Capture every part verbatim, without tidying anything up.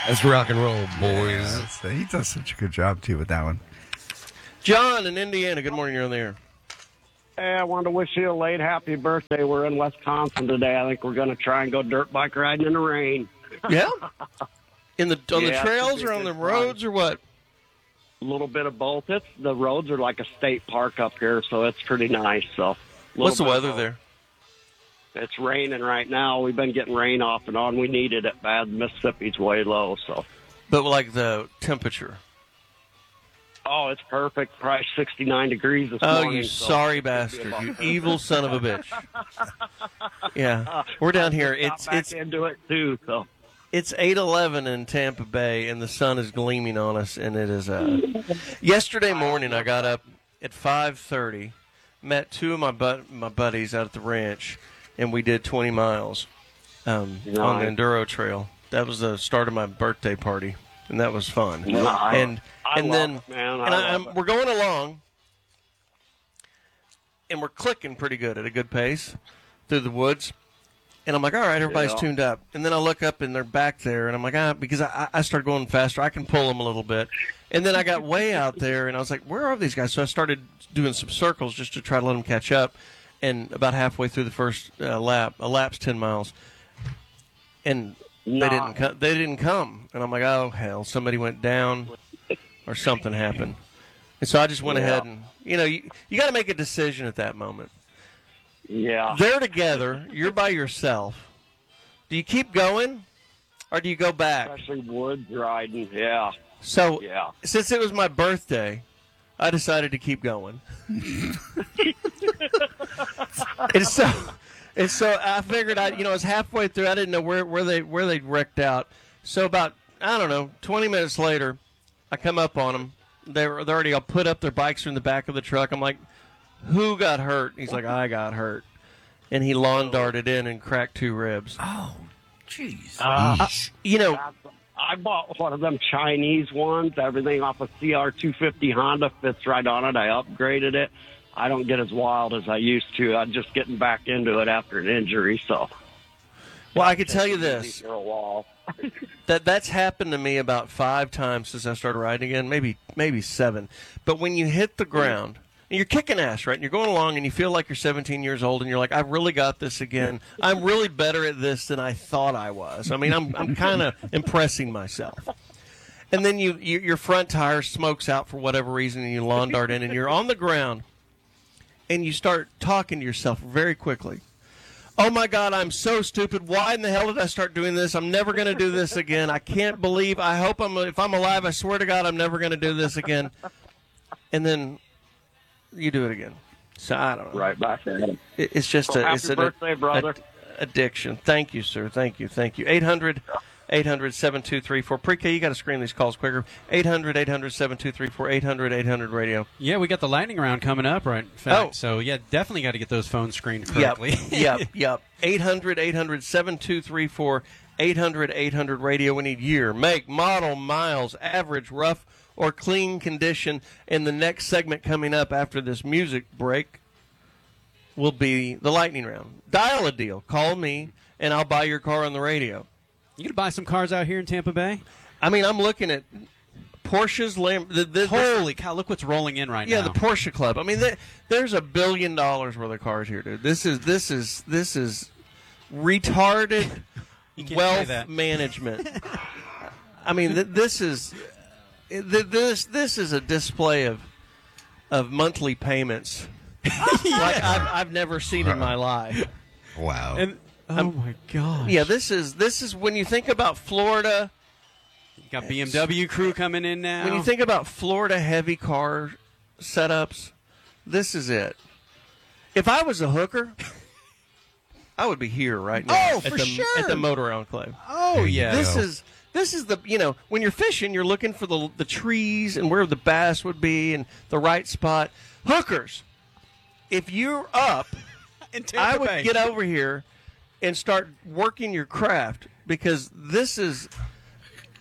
That's rock and roll, boys. Yeah, he does such a good job, too, with that one. John in Indiana, good morning. You're on the air. Hey, I wanted to wish you a late happy birthday. We're in Wisconsin today. I think we're going to try and go dirt bike riding in the rain. Yeah? In the On Yeah, the trails it's or on the fun. roads or what? A little bit of both. It's the roads are like a state park up here, so it's pretty nice. So, What's the little bit weather of there? both. It's raining right now. We've been getting rain off and on. We needed it bad. Mississippi's way low, so. But like the temperature. Oh, it's perfect. Probably sixty-nine degrees this Oh, morning. you so sorry it's gonna be bastard. about You perfect. evil son of a bitch. Yeah. We're down here. Got It's back it's into it too. So It's eight eleven in Tampa Bay, and the sun is gleaming on us, and it is uh yesterday morning I got up at five thirty, met two of my bu- my buddies out at the ranch, and we did twenty miles um, on the Nice. enduro trail. That was the start of my birthday party, and that was fun. Nice. And I and love then it, man. I and I, love I'm, it. we're going along, and we're clicking pretty good at a good pace through the woods. And I'm like, all right, everybody's Yeah. tuned up. And then I look up, and they're back there. And I'm like, ah, because I, I started going faster. I can pull them a little bit. And then I got way out there, and I was like, where are these guys? So I started doing some circles just to try to let them catch up. And about halfway through the first uh, lap, a lap's ten miles. And they Nah. didn't come. They didn't come. And I'm like, oh, hell, somebody went down or something happened. And so I just went Yeah. ahead and, you know, you, you got to make a decision at that moment. Yeah. They're together. You're by yourself. Do you keep going, or do you go back? Especially woods riding. Yeah. So, Yeah. since it was my birthday, I decided to keep going. and so, and so I figured I, you know, I was halfway through. I didn't know where, where they where they wrecked out. So about I don't know, twenty minutes later, I come up on them. They were they're already all put up. Their bikes are in the back of the truck. I'm like, who got hurt? He's like, I got hurt. And he lawn darted in and cracked two ribs. Oh, jeez. Uh, You know, I bought one of them Chinese ones. Everything off a C R two fifty Honda fits right on it. I upgraded it. I don't get as wild as I used to. I'm just getting back into it after an injury. So, well, I can tell you this. For a while. That that's happened to me about five times since I started riding again, maybe maybe seven. But when you hit the ground, and you're kicking ass, right? And you're going along, and you feel like you're seventeen years old, and you're like, I've really got this again. I'm really better at this than I thought I was. I mean, I'm I'm kind of impressing myself. And then you, you your front tire smokes out for whatever reason, and you lawn dart in, and you're on the ground, and you start talking to yourself very quickly. Oh, my God, I'm so stupid. Why in the hell did I start doing this? I'm never going to do this again. I can't believe. I hope I'm. If I'm alive, I swear to God, I'm never going to do this again. And then you do it again. So I don't know. Right back at it. It, it's just Well, a. happy It's an birthday, brother. ad- addiction. Thank you, sir. Thank you. Thank you. eight hundred eight hundred seven two three four Pre-K, you got to screen these calls quicker. eight hundred eight hundred seven two three four eight hundred eight hundred radio. Yeah, we got the lightning round coming up, right? In fact, Oh. so yeah, definitely got to get those phones screened correctly. Yep, yep, yep. eight hundred eight hundred seven two three four eight hundred eight hundred radio. We need year, make, model, miles, average, rough, or clean condition. And the next segment coming up after this music break will be the lightning round. Dial a deal. Call me, and I'll buy your car on the radio. You gonna buy some cars out here in Tampa Bay? I mean, I'm looking at Porsche's Lam- the, the, Holy cow! Look what's rolling in right Yeah, now. the Porsche Club. I mean, th- there's a billion dollars worth of cars here, dude. This is this is this is retarded You can't say wealth that. management. I mean, th- this is th- this this is a display of of monthly payments like I've, I've never seen in my life. Wow. And oh my gosh! Yeah, this is this is when you think about Florida. You got B M W crew coming in now. When you think about Florida heavy car setups, this is it. If I was a hooker, I would be here right now. Oh, at for the, sure. At the Motor Enclave. oh yeah, This is this is the you know when you're fishing, you're looking for the the trees and where the bass would be and the right spot. Hookers, if you're up, in Tampa I would Bay. get over here and start working your craft because this is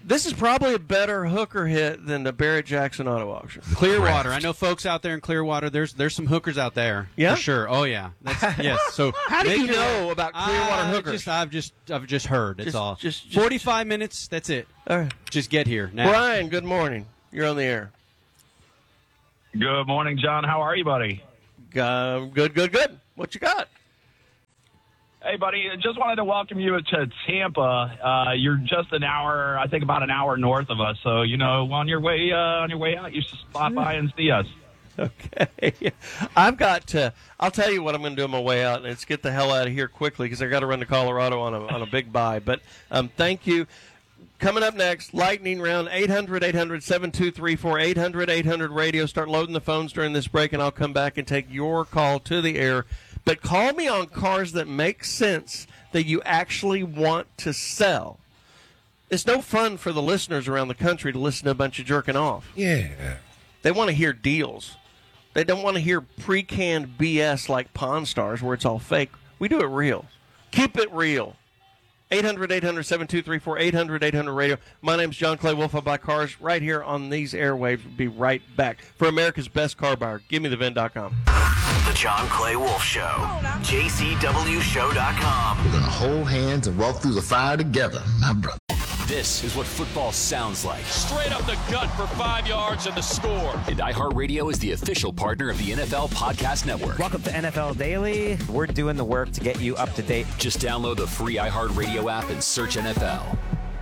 This is probably a better hooker hit than the Barrett Jackson auto auction. Clearwater. I know folks out there in Clearwater. There's there's some hookers out there. Yeah? For sure. Oh yeah. That's, yes. So How do they you can- know about Clearwater Uh, hookers? Just, I've just I've just heard. That's Just- all. just- just- Forty-five minutes. That's it. All right. Just get here now. Brian, good morning. You're on the air. Good morning, John. How are you, buddy? Um, good, good, good. What you got? Hey, buddy. Just wanted to welcome you to Tampa. Uh, you're just an hour, I think, about an hour north of us. So, you know, on your way uh, on your way out, you should stop by and see us. Okay. I've got to, I'll tell you what I'm going to do on my way out, and it's get the hell out of here quickly because I got to run to Colorado on a, on a big buy. But um, thank you. Coming up next, lightning round, eight hundred, eight hundred, seven two three four, eight hundred, eight hundred radio. Start loading the phones during this break, and I'll come back and take your call to the air. But call me on cars that make sense that you actually want to sell. It's no fun for the listeners around the country to listen to a bunch of jerking off. Yeah. They want to hear deals. They don't want to hear pre-canned B S like Pawn Stars where it's all fake. We do it real. Keep it real. eight hundred, eight hundred, seven two three four, eight hundred, eight hundred radio. My name's John Clay Wolf. I buy cars right here on these airwaves. We'll be right back. For America's best car buyer, give me the vin dot com. The John Clay Wolf Show. J C W show dot com. We're going to hold hands and walk through the fire together, my brother. This is what football sounds like. Straight up the gut for five yards and the score. And iHeartRadio is the official partner of the N F L Podcast Network. Welcome to N F L Daily. We're doing the work to get you up to date. Just download the free iHeartRadio app and search N F L.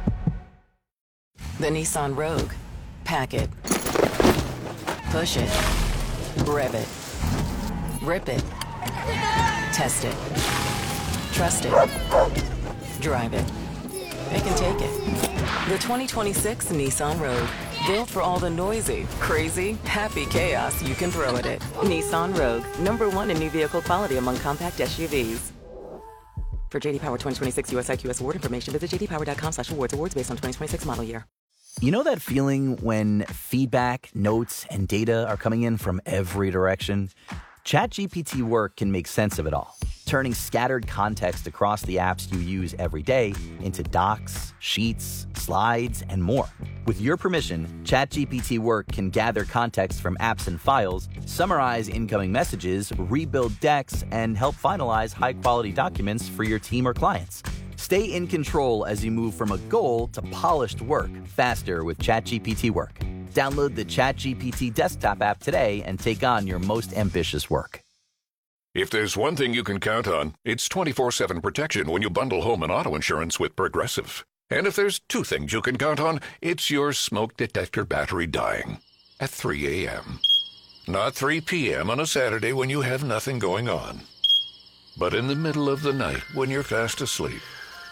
The Nissan Rogue. Pack it. Push it. Rev it. Rip it. Test it. Trust it. Drive it. It can take it. The twenty twenty-six Nissan Rogue. Built for all the noisy, crazy, happy chaos you can throw at it. Nissan Rogue. Number one in new vehicle quality among compact S U Vs. For J D Power twenty twenty-six U S I Q S award information, visit j d power dot com slash awards. Awards based on twenty twenty-six model year. You know that feeling when feedback, notes, and data are coming in from every direction? ChatGPT Work can make sense of it all, turning scattered context across the apps you use every day into docs, sheets, slides, and more. With your permission, ChatGPT Work can gather context from apps and files, summarize incoming messages, rebuild decks, and help finalize high-quality documents for your team or clients. Stay in control as you move from a goal to polished work faster with ChatGPT Work. Download the ChatGPT desktop app today and take on your most ambitious work. If there's one thing you can count on, it's twenty-four seven protection when you bundle home and auto insurance with Progressive. And if there's two things you can count on, it's your smoke detector battery dying at three a.m. Not three p.m. on a Saturday when you have nothing going on, but in the middle of the night when you're fast asleep.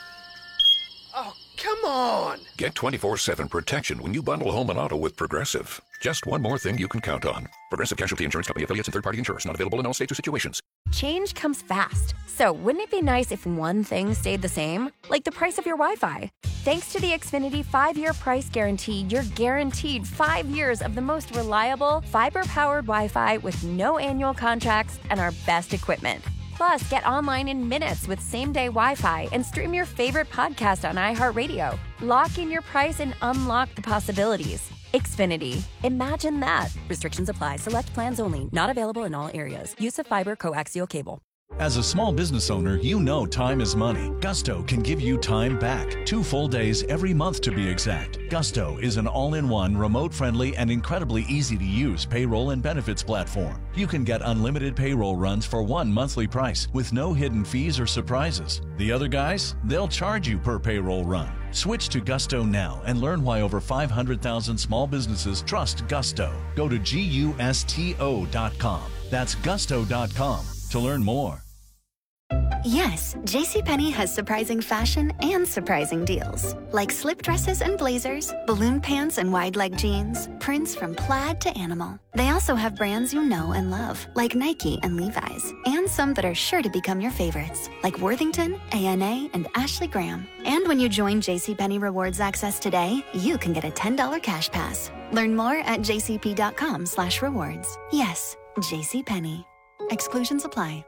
Oh, come on! Get twenty-four seven protection when you bundle home and auto with Progressive. Just one more thing you can count on. Progressive Casualty Insurance Company, affiliates, and third-party insurers. Not available in all states or situations. Change comes fast. So wouldn't it be nice if one thing stayed the same? Like the price of your Wi-Fi. Thanks to the Xfinity five-year price guarantee, you're guaranteed five years of the most reliable, fiber-powered Wi-Fi with no annual contracts and our best equipment. Plus, get online in minutes with same-day Wi-Fi and stream your favorite podcast on iHeartRadio. Lock in your price and unlock the possibilities. Xfinity. Imagine that. Restrictions apply. Select plans only. Not available in all areas. Use of fiber coaxial cable. As a small business owner, you know time is money. Gusto can give you time back. Two full days every month to be exact. Gusto is an all-in-one, remote-friendly, and incredibly easy-to-use payroll and benefits platform. You can get unlimited payroll runs for one monthly price with no hidden fees or surprises. The other guys, they'll charge you per payroll run. Switch to Gusto now and learn why over five hundred thousand small businesses trust Gusto. Go to gusto dot com. That's gusto dot com to learn more. Yes, JCPenney has surprising fashion and surprising deals. Like slip dresses and blazers, balloon pants and wide leg jeans, prints from plaid to animal. They also have brands you know and love, like Nike and Levi's, and some that are sure to become your favorites, like Worthington, A N A, and Ashley Graham. And when you join JCPenney Rewards Access today, you can get a ten dollars cash pass. Learn more at jcp.com slash rewards. Yes, JCPenney. Exclusions apply.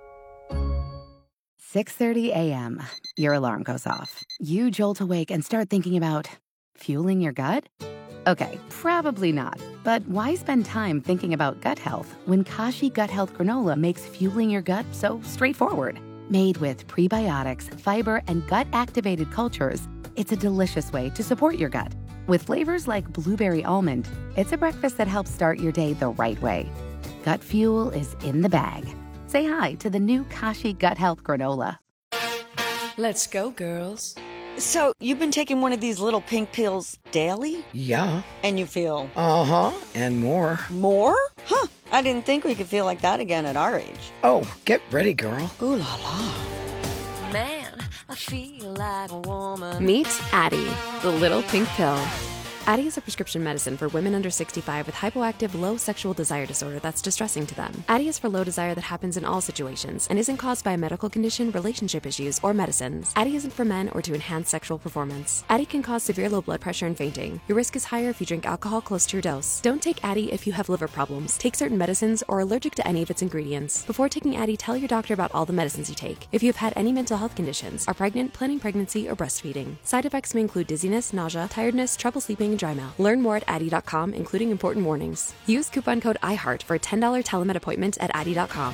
six thirty a.m. Your alarm goes off. You jolt awake and start thinking about Fueling your gut? Okay, probably not. But why spend time thinking about gut health when Kashi Gut Health Granola makes fueling your gut so straightforward? Made with prebiotics, fiber, and gut-activated cultures, it's a delicious way to support your gut. With flavors like blueberry almond, it's a breakfast that helps start your day the right way. Gut fuel is in the bag. Say hi to the new Kashi Gut Health Granola. Let's go, girls. So, you've been taking one of these little pink pills daily? Yeah. And you feel... Uh-huh, and more. More? Huh, I didn't think we could feel like that again at our age. Oh, get ready, girl. Ooh la la. Man, I feel like a woman. Meet Addie, the little pink pill. Addie is a prescription medicine for women under sixty-five with hypoactive low sexual desire disorder that's distressing to them. Addie is for low desire that happens in all situations and isn't caused by a medical condition, relationship issues, or medicines. Addie isn't for men or to enhance sexual performance. Addie can cause severe low blood pressure and fainting. Your risk is higher if you drink alcohol close to your dose. Don't take Addie if you have liver problems, take certain medicines, or are allergic to any of its ingredients. Before taking Addie, tell your doctor about all the medicines you take. If you have had any mental health conditions, are pregnant, planning pregnancy, or breastfeeding. Side effects may include dizziness, nausea, tiredness, trouble sleeping, and dry mouth. Learn more at Addie dot com, including important warnings. Use coupon code iHeart for a ten dollars telemed appointment at Addie dot com.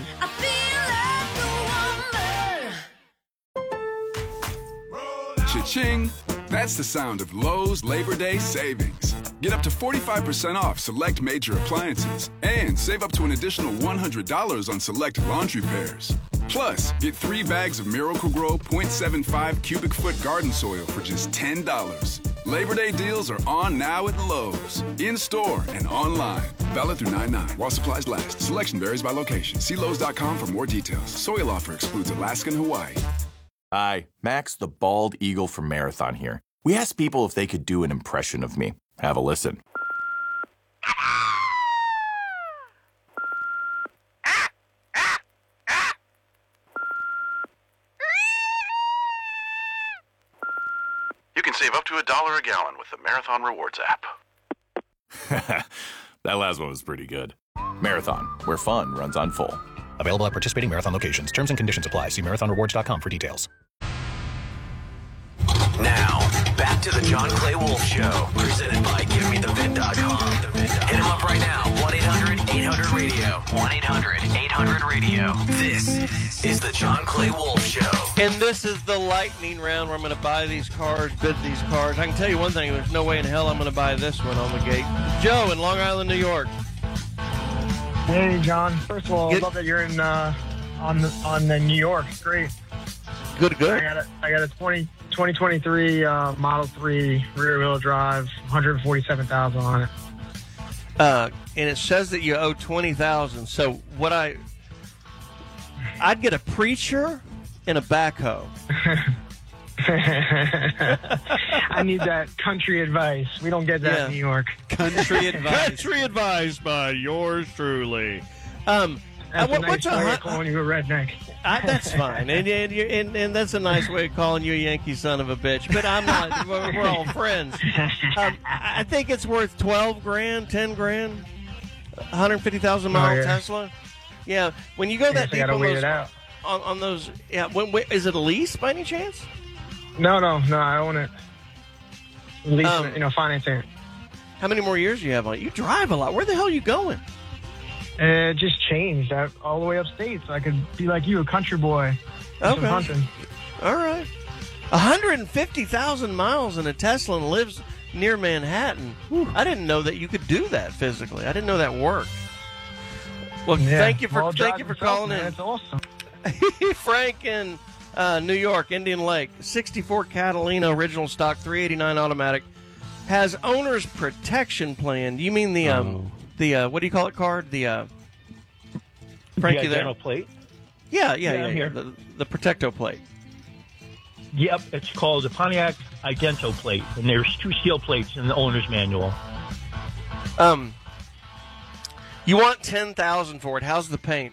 Cha-ching! That's the sound of Lowe's Labor Day savings. Get up to forty-five percent off select major appliances and save up to an additional one hundred dollars on select laundry pairs. Plus, get three bags of Miracle-Gro point seven five cubic foot garden soil for just ten dollars. Labor Day deals are on now at Lowe's, in-store and online. Valid through nine nine while supplies last. Selection varies by location. See Lowe's dot com for more details. Soil offer excludes Alaska and Hawaii. Hi, Max the Bald Eagle from Marathon here. We asked people if they could do an impression of me. Have a listen. You can save up to a dollar a gallon with the Marathon Rewards app. That last one was pretty good. Marathon, where fun runs on full. Available at participating Marathon locations. Terms and conditions apply. See marathon rewards dot com for details. Now, back to the John Clay Wolf Show, presented by give me the vin dot com. Hit him up right now, one eight hundred eight hundred radio. one eight hundred eight hundred radio. This is the John Clay Wolf Show. And this is the lightning round where I'm going to buy these cards, bid these cards. I can tell you one thing, there's no way in hell I'm going to buy this one on the gate. Joe in Long Island, New York. Hey, John. First of all, Get- I love that you're in uh, on the, on the New York. It's great. Good, good. I got a, I got a twenty, twenty twenty-three uh, Model three rear-wheel drive, one hundred forty-seven thousand on it. Uh, and it says that you owe twenty thousand dollars. So what I... I'd get a preacher and a backhoe. I need that country advice. We don't get that Yeah. in New York. Country advice. Country advice by yours truly. Um, That's uh, a what, nice what's a way hun- of calling you a redneck. I, that's fine, and and, you're, and and that's a nice way of calling you a Yankee son of a bitch. But I'm not. We're, we're all friends. Um, I I think it's worth twelve grand, ten grand, one hundred fifty thousand mile Oh, yeah. Tesla. Yeah, when you go that Yes, I deep gotta on wait those, it out. on, on those, yeah. When, when, is it a lease by any chance? No, no, no. I own it. Leasing Um, it, you know, financing it. How many more years do you have on it? You drive a lot. Where the hell are you going? Uh, it just changed I, all the way upstate, so I could be like you, a country boy. Do some Okay. hunting. All right. one hundred fifty thousand miles in a Tesla and lives near Manhattan. I didn't know that you could do that physically. I didn't know that worked. Well, Yeah. thank you for Well, thank drive you for yourself, calling man. in. It's awesome. Frank in uh, New York, Indian Lake, sixty-four Catalina original stock, three eighty-nine automatic, has owner's protection plan. Do you mean the um the uh, what do you call it card? The uh, Frankie the there. identical plate? Yeah, yeah, Yeah, yeah. I'm yeah. here. The, the Protecto plate. Yep, it's called the Pontiac Idento plate, and there's two steel plates in the owner's manual. Um, you want ten thousand for it? How's the paint?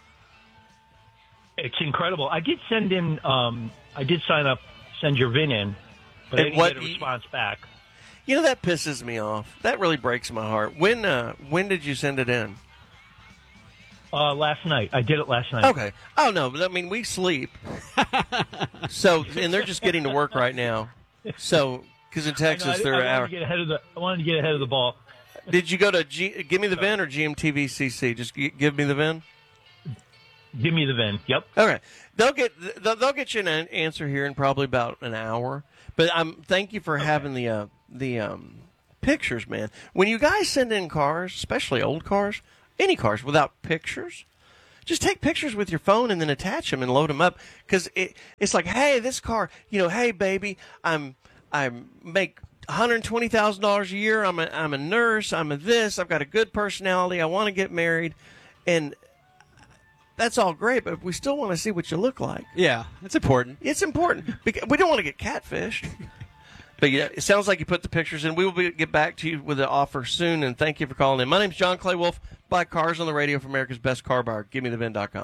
It's incredible. I did send in, um, I did sign up, send your V I N in, but I And didn't what get a you- response back. You know, that pisses me off. That really breaks my heart. When uh, when did you send it in? Uh, last night. I did it last night. Okay. Oh, no. but I mean, we sleep. So, and they're just getting to work right now. So, Because in I, know, I, Texas, I they're an wanted hour. to get ahead of the. I wanted to get ahead of the ball. Did you go to G, Give Me the V I N or G M T V C C? Just g- give me the V I N. Give me the V I N. Yep. Okay, they'll get they'll, they'll get you an an answer here in probably about an hour. But um, thank you for okay. having the uh, the um, pictures, man. When you guys send in cars, especially old cars, any cars without pictures, just take pictures with your phone and then attach them and load them up. Because it, it's like, hey, this car, you know, hey, baby, I'm I make one hundred twenty thousand dollars a year. I'm a I'm a nurse. I'm a this. I've got a good personality. I want to get married, and that's all great, but we still want to see what you look like. Yeah, it's important. It's important. Because we don't want to get catfished. But yeah, it sounds like you put the pictures in. We will be, get back to you with an offer soon, and thank you for calling in. My name's John Clay Wolf. Buy cars on the radio for America's best car buyer. Give me the V I N dot com.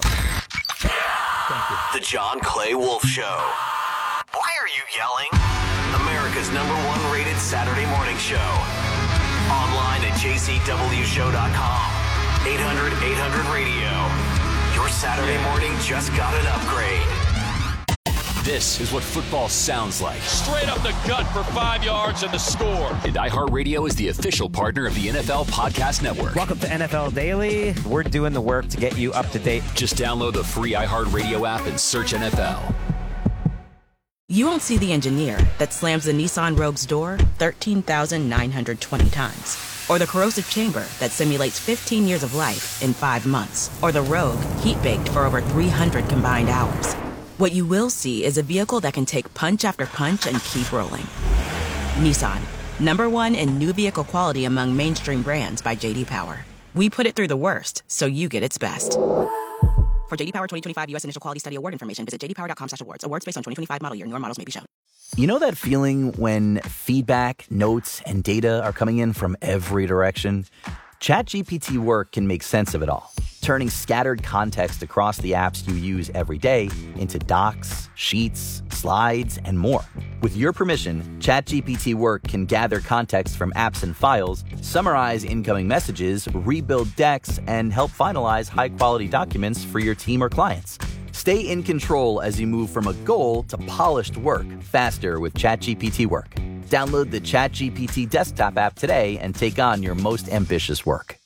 The John Clay Wolf Show. Why are you yelling? America's number one rated Saturday morning show. Online at j c w show dot com. eight hundred eight hundred radio. Your Saturday morning just got an upgrade. This is what football sounds like. Straight up the gut for five yards and the score. And iHeartRadio is the official partner of the N F L Podcast Network. Welcome to N F L Daily. We're doing the work to get you up to date. Just download the free iHeartRadio app and search N F L. You won't see the engineer that slams the Nissan Rogue's door thirteen thousand nine hundred twenty times. Or the corrosive chamber that simulates fifteen years of life in five months. Or the Rogue heat-baked for over three hundred combined hours. What you will see is a vehicle that can take punch after punch and keep rolling. Nissan, number one in new vehicle quality among mainstream brands by J D Power. We put it through the worst, so you get its best. For J D Power twenty twenty-five U S Initial Quality Study Award information, visit j d power dot com slash awards. Awards based on twenty twenty-five model year. Newer models may be shown. You know that feeling when feedback, notes, and data are coming in from every direction? ChatGPT Work can make sense of it all, turning scattered context across the apps you use every day into docs, sheets, slides, and more. With your permission, ChatGPT Work can gather context from apps and files, summarize incoming messages, rebuild decks, and help finalize high-quality documents for your team or clients. Stay in control as you move from a goal to polished work faster with ChatGPT Work. Download the ChatGPT desktop app today and take on your most ambitious work.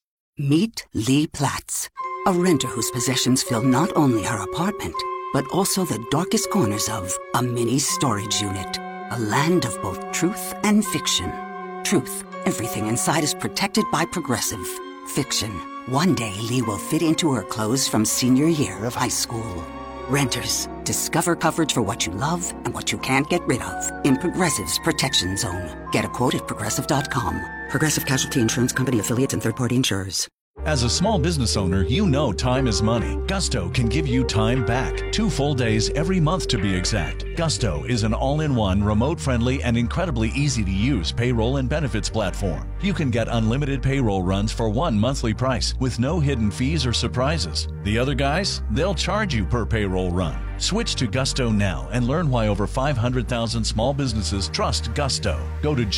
Meet Lee Platts, a renter whose possessions fill not only her apartment, but also the darkest corners of a mini storage unit. A land of both truth and fiction. Truth, everything inside is protected by Progressive. Fiction, one day Lee will fit into her clothes from senior year of high school. Renters, discover coverage for what you love and what you can't get rid of in Progressive's Protection Zone. Get a quote at progressive dot com. Progressive Casualty Insurance Company affiliates and third-party insurers. As a small business owner, you know time is money. Gusto can give you time back. Two full days every month to be exact. Gusto is an all-in-one, remote-friendly, and incredibly easy-to-use payroll and benefits platform. You can get unlimited payroll runs for one monthly price with no hidden fees or surprises. The other guys, they'll charge you per payroll run. Switch to Gusto now and learn why over five hundred thousand small businesses trust Gusto. Go to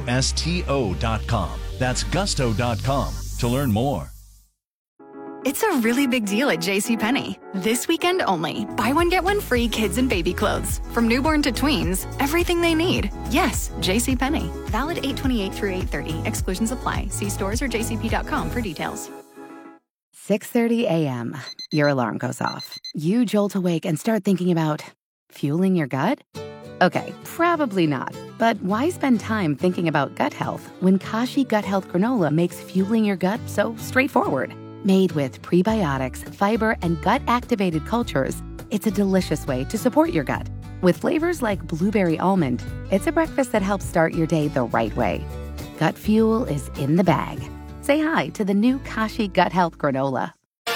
gusto dot com. That's gusto dot com to learn more. It's a really big deal at JCPenney. This weekend only. Buy one, get one free kids and baby clothes. From newborn to tweens, everything they need. Yes, JCPenney. Valid eight twenty-eight through eight thirty. Exclusions apply. See stores or j c p dot com for details. six thirty a.m. Your alarm goes off. You jolt awake and start thinking about fueling your gut? Okay, probably not. But why spend time thinking about gut health when Kashi Gut Health Granola makes fueling your gut so straightforward? Made with prebiotics, fiber, and gut-activated cultures, it's a delicious way to support your gut. With flavors like blueberry almond, it's a breakfast that helps start your day the right way. Gut fuel is in the bag. Say hi to the new Kashi Gut Health Granola.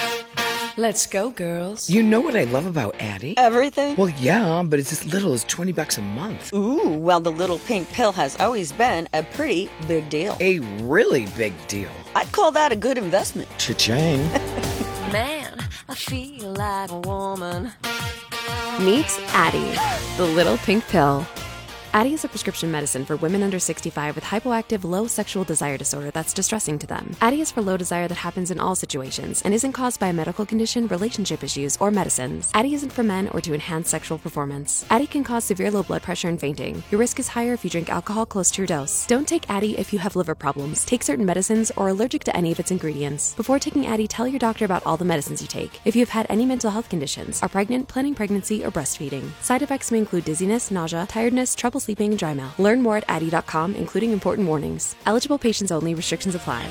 Let's go, girls. You know what I love about Addie? Everything? Well, yeah, but it's as little as twenty bucks a month. Ooh, well, the little pink pill has always been a pretty big deal. A really big deal. I'd call that a good investment. Cha-ching. Man, I feel like a woman. Meet Addie, the little pink pill. Addie is a prescription medicine for women under sixty-five with hypoactive low sexual desire disorder that's distressing to them. Addie is for low desire that happens in all situations and isn't caused by a medical condition, relationship issues, or medicines. Addie isn't for men or to enhance sexual performance. Addie can cause severe low blood pressure and fainting. Your risk is higher if you drink alcohol close to your dose. Don't take Addie if you have liver problems, take certain medicines, or are allergic to any of its ingredients. Before taking Addie, tell your doctor about all the medicines you take. If you have had any mental health conditions, are pregnant, planning pregnancy, or breastfeeding. Side effects may include dizziness, nausea, tiredness, trouble sleeping, and dry mouth. Learn more at addie dot com, including important warnings. Eligible patients only. Restrictions apply.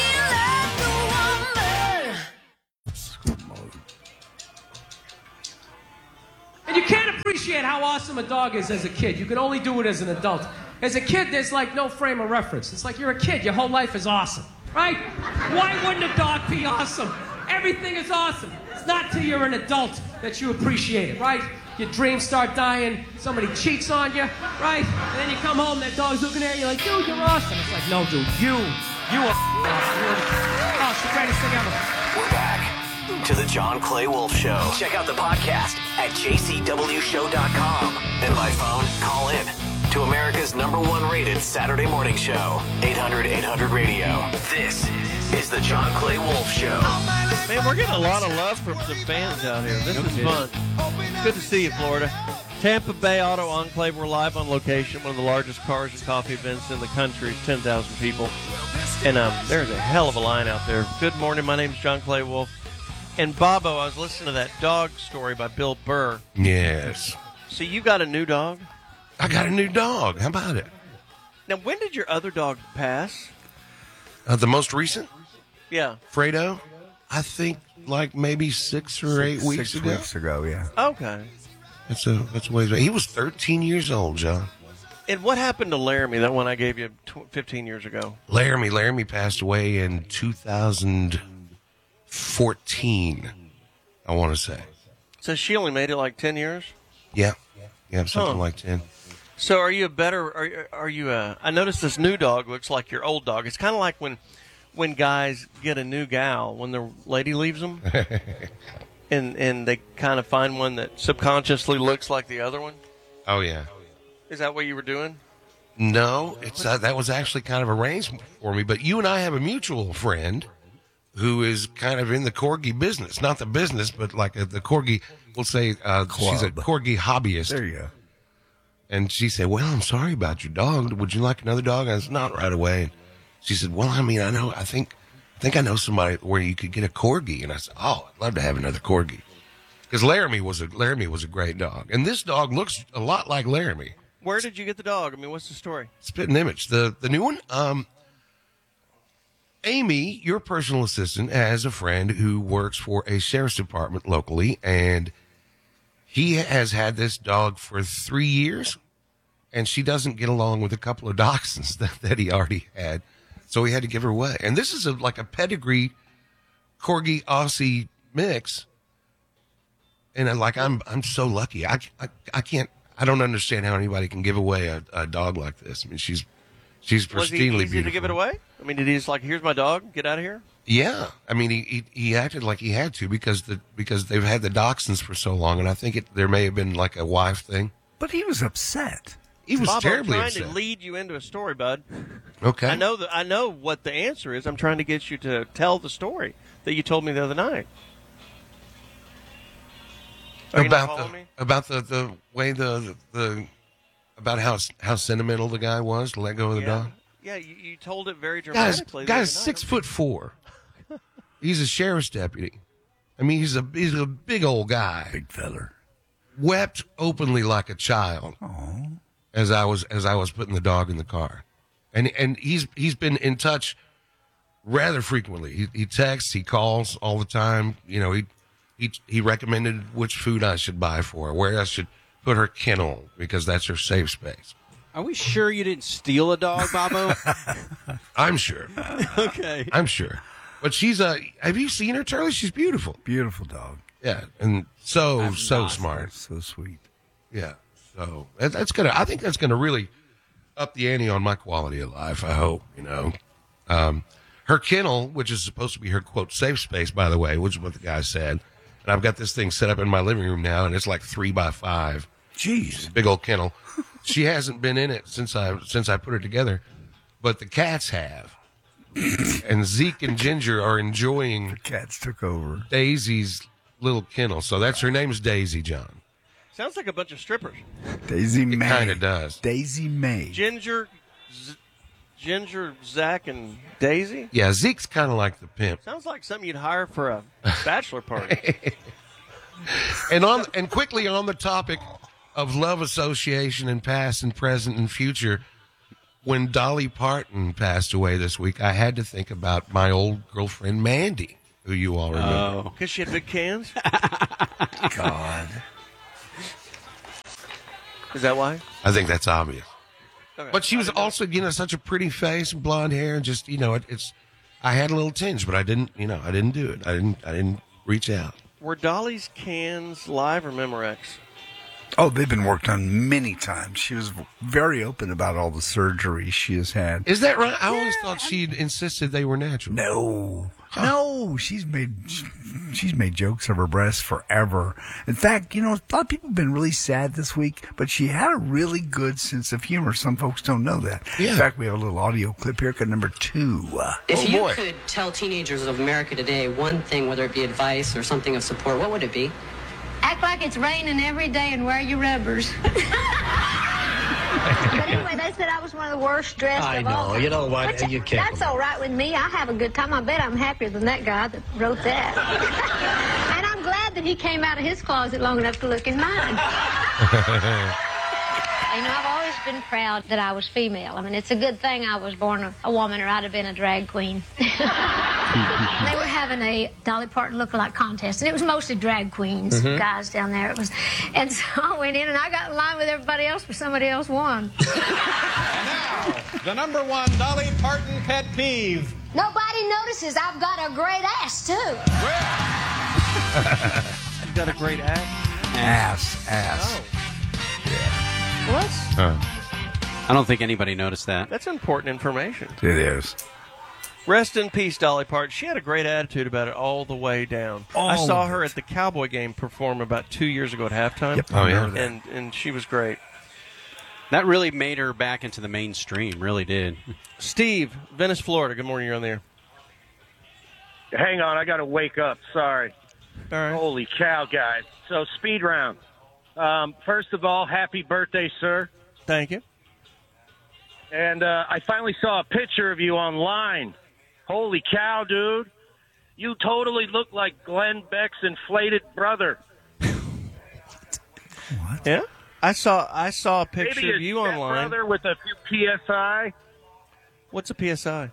And you can't appreciate how awesome a dog is as a kid. You can only do it as an adult. As a kid, there's like no frame of reference. It's like you're a kid. Your whole life is awesome, right? Why wouldn't a dog be awesome? Everything is awesome. It's not till you're an adult that you appreciate it, right? Your dreams start dying, somebody cheats on you, right? And then you come home, that dog's looking at you like, dude, you're awesome. It's like, no, dude, you, you are awesome. Oh, it's the greatest thing ever. We're back to the John Clay Wolf Show. Check out the podcast at j c w show dot com. And by phone, call in to America's number one rated Saturday morning show, eight hundred eight hundred radio. This is the John Clay Wolf Show. Man, we're getting a lot of love from some fans out here. This is fun. Good to see you, Florida. Tampa Bay Auto Enclave. We're live on location. One of the largest cars and coffee events in the country. ten thousand people. And um, there's a hell of a line out there. Good morning. My name's John Clay Wolf. And Bobo, I was listening to that dog story by Bill Burr. Yes. So you got a new dog? I got a new dog. How about it? Now, when did your other dog pass? Uh, the most recent? Yeah. Fredo? I think like maybe six or eight six, weeks six ago. weeks ago, yeah. Okay. That's a that's a ways away. He was thirteen years old, John. And what happened to Laramie, that one I gave you fifteen years ago? Laramie, Laramie passed away in two thousand fourteen, I want to say. So she only made it like ten years? Yeah. Yeah, something huh. like ten. So are you a better, are, are you a, I noticed this new dog looks like your old dog. It's kind of like when when guys get a new gal, when the lady leaves them, and and they kind of find one that subconsciously looks like the other one. Oh, yeah. Is that what you were doing? No, it's uh, that was actually kind of arranged for me. But you and I have a mutual friend who is kind of in the corgi business. Not the business, but like a, the corgi, we'll say uh, she's a corgi hobbyist. There you go. And she said, well, I'm sorry about your dog. Would you like another dog? I said, not right away. And she said, well, I mean, I know, I think, I think I know somebody where you could get a corgi. And I said, oh, I'd love to have another corgi. Because Laramie was a, Laramie was a great dog. And this dog looks a lot like Laramie. Where did you get the dog? I mean, what's the story? Spitting Image. The, the new one, um, Amy, your personal assistant, has a friend who works for a sheriff's department locally, and he has had this dog for three years, and she doesn't get along with a couple of dachshunds that, that he already had, so he had to give her away. And this is a, like a pedigree Corgi Aussie mix, and I, like I'm I'm so lucky. I, I I can't. I don't understand how anybody can give away a, a dog like this. I mean, she's she's pristinely Was he easy beautiful. to give it away? I mean, did he just like, here's my dog, get out of here? Yeah, I mean, he, he he acted like he had to because the because they've had the dachshunds for so long, and I think it there may have been like a wife thing. But he was upset. He was Bob, terribly I'm trying upset. to lead you into a story, bud. Okay, I know that I know what the answer is. I'm trying to get you to tell the story that you told me the other night. Are you not about the following me? about the, the way the, the the about how how sentimental the guy was to let go of the yeah. dog. Yeah, you, you told it very Guys, dramatically. the guy's other night. six foot four. He's a sheriff's deputy. I mean, he's a he's a big old guy. Big feller. Wept openly like a child. Aww. As I was as I was putting the dog in the car, and and he's he's been in touch rather frequently. He, he texts, he calls all the time. You know, he he he recommended which food I should buy for her, where I should put her kennel because that's her safe space. Are we sure you didn't steal a dog, Bobo? I'm sure. Okay. I'm sure. But she's a. Have you seen her, Charlie? She's beautiful. Beautiful dog. Yeah, and so I'm so not. smart, so sweet. Yeah, so that, that's gonna. I think that's gonna really up the ante on my quality of life. I hope you know. Um, her kennel, which is supposed to be her quote safe space, by the way, which is what the guy said. And I've got this thing set up in my living room now, and it's like three by five. Jeez, big old kennel. she hasn't been in it since I since I put it together, but the cats have. And Zeke and Ginger are enjoying. The cats took over Daisy's little kennel, so that's her name's Daisy, John. Sounds like a bunch of strippers. Daisy May. Kind of does. Daisy May. Ginger, Z- Ginger, Zach, and Daisy. Yeah, Zeke's kind of like the pimp. Sounds like something you'd hire for a bachelor party. And on and quickly on the topic of love association and past and present and future, when Dolly Parton passed away this week, I had to think about my old girlfriend Mandy, who you all remember. Because she had big cans? God. Is that why? I think that's obvious. Okay. But she was also, you know, such a pretty face and blonde hair, and just, you know, it, it's. I had a little tinge, but I didn't, you know, I didn't do it. I didn't, I didn't reach out. Were Dolly's cans live or Memorex? Oh, they've been worked on many times. She was very open about all the surgeries she has had. Is that right? I always thought she'd insisted they were natural. No, huh. no, she's made she's made jokes of her breasts forever. In fact, you know, a lot of people have been really sad this week, but she had a really good sense of humor. Some folks don't know that. Yeah. In fact, we have a little audio clip here, number two. Uh, if oh, you boy. could tell teenagers of America today one thing, whether it be advice or something of support, what would it be? Act like it's raining every day and wear your rubbers. But anyway, they said I was one of the worst dressed I of know. all. You know what? That's, You can't. That's all right with me. I have a good time. I bet I'm happier than that guy that wrote that. And I'm glad that he came out of his closet long enough to look in mine. You know, I've always been proud that I was female. I mean, it's a good thing I was born a, a woman, or I'd have been a drag queen. They were having a Dolly Parton lookalike contest, and it was mostly drag queens, Mhm. guys down there. It was, and so I went in, and I got in line with everybody else, but somebody else won. The number one Dolly Parton pet peeve. Nobody notices I've got a great ass, too. You've got a great ass? Ass, ass. Oh. What? Huh. I don't think anybody noticed that. That's important information. It is. Rest in peace, Dolly Parton. She had a great attitude about it all the way down. I All saw of her it. at the Cowboy game perform about two years ago at halftime. Yep, I Oh, yeah. remember that. And and she was great. That really made her back into the mainstream, really did. Steve, Venice, Florida. Good morning. You're on the air. Hang on, I got to wake up. Sorry. All right. Holy cow, guys. So, speed round. Um, first of all, happy birthday, sir. Thank you. And uh, I finally saw a picture of you online. Holy cow, dude. You totally look like Glenn Beck's inflated brother. What? Yeah. I saw I saw a picture Maybe of you a online. brother with a few P S I. What's a P S I?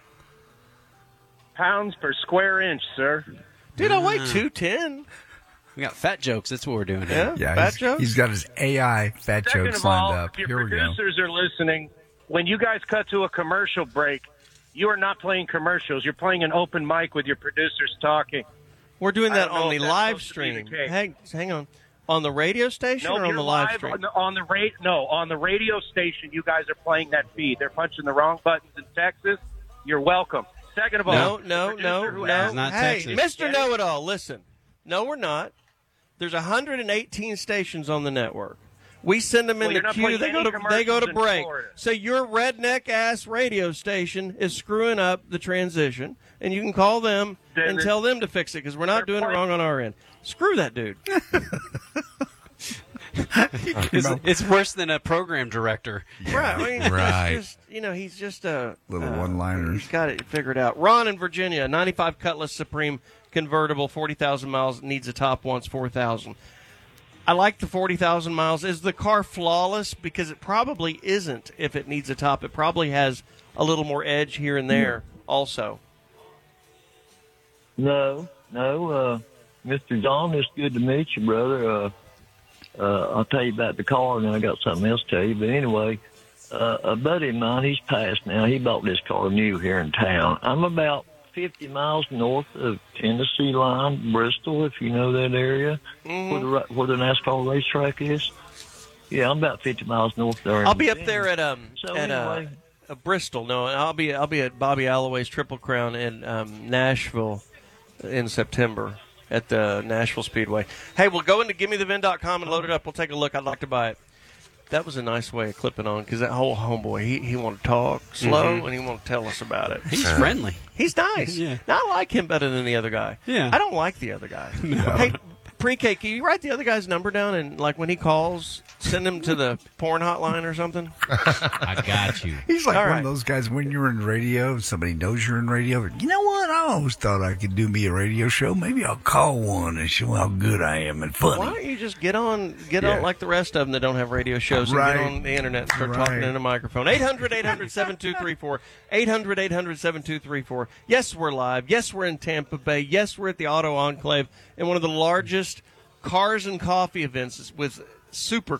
Pounds per square inch, sir. Dude, I weigh two ten. We got fat jokes. That's what we're doing here. Yeah, Yeah, fat he's, jokes. he's got his A I fat Second jokes of all, lined up. if your Here we go. producers are listening, when you guys cut to a commercial break, you are not playing commercials. You're playing an open mic with your producers talking. We're doing I that don't know on the if that's live supposed to be the stream. case. Hang, hang on. On the radio station No, or on you're the live, live stream? on the, on the ra- No, on the radio station, you guys are playing that feed. They're punching the wrong buttons in Texas. You're welcome. Second of all, No, the no, producer no, who no. asked- not Hey, Texas. Mister Get it? Know-It-All, listen. No, we're not. There's one hundred eighteen stations on the network. We send them in Well, you're the not queue. playing They go any to they go to commercials in break. Florida. So your redneck ass radio station is screwing up the transition, and you can call them Then and it- tell them to fix it because we're not They're doing it playing- wrong on our end. Screw that dude. It's, it's worse than a program director. Right. I mean, Right. He's just, you know, he's just a Little uh, one-liners. He's got it figured out. Ron in Virginia, ninety-five Cutlass Supreme convertible, forty thousand miles, needs a top once, four thousand. I like the forty thousand miles. Is the car flawless? Because it probably isn't if it needs a top. It probably has a little more edge here and there also. No, no, uh, Mister Don, it's good to meet you, brother. Uh, uh, I'll tell you about the car, and then I got something else to tell you. But anyway, uh, a buddy of mine, he's passed now. He bought this car new here in town. I'm about fifty miles north of Tennessee line, Bristol, if you know that area, Mm-hmm. where the ri- where the NASCAR racetrack is. Yeah, I'm about fifty miles north there. I'll be up there at um So at uh, anyway. uh, Bristol. No, I'll be I'll be at Bobby Alloway's Triple Crown in um, Nashville in September at the Nashville Speedway. Hey, we'll go into gimme the vin dot com and load it up. We'll take a look. I'd like to buy it. that was a nice way of clipping on because that whole homeboy, he, he want to talk slow Mhm. and he want to tell us about it. He's friendly. He's nice. Yeah. Now, I like him better than the other guy. Yeah. I don't like the other guy. No. Hey, Pre-K, can you write the other guy's number down and, like, when he calls, send him to the porn hotline or something? I got you. He's like All one right. of those guys when you're in radio and somebody knows you're in radio. You know what? I always thought I could do me a radio show. Maybe I'll call one and show how good I am and funny. Why don't you just get on, get Yeah. on like the rest of them that don't have radio shows and Right. get on the internet and start Right. talking in a microphone? eight hundred, eight hundred, seven two three four. eight hundred, eight hundred, seven two three four. Yes, we're live. Yes, we're in Tampa Bay. Yes, we're at the Auto Enclave in one of the largest cars and coffee events with super